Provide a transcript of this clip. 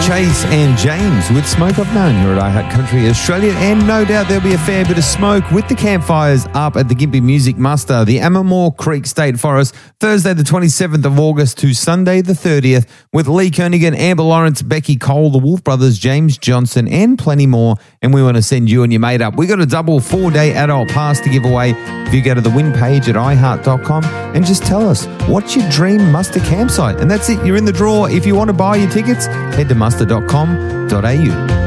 Chase and James with Smoke I've Known here at iHeart Country Australia, and no doubt there'll be a fair bit of smoke with the campfires up at the Gympie Music Muster, the Ammermoor Creek State Forest, Thursday the 27th of August to Sunday the 30th, with Lee Kernaghan, Amber Lawrence, Becky Cole, the Wolf Brothers, James Johnson, and plenty more. And we want to send you and your mate up. We got a double 4-day adult pass to give away. If you go to the win page at iHeart.com and just tell us what's your dream muster campsite, and that's it. You're in the draw. If you want to buy your tickets, head to muster.com.au.